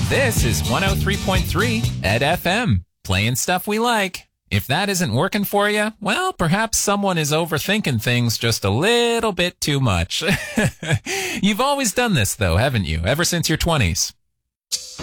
This is 103.3 Ed FM, playing stuff we like. If that isn't working for you, well, perhaps someone is overthinking things just a little bit too much. You've always done this, though, haven't you? Ever since your 20s.